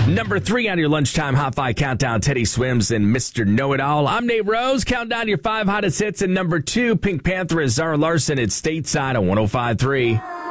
Number 3 on your lunchtime Hot 5 countdown, Teddy Swims and Mr. Know-It-All. I'm Nate Rose. Count down your 5 hottest hits. And number 2, Pink Panther is Zara Larson at Stateside on 105.3.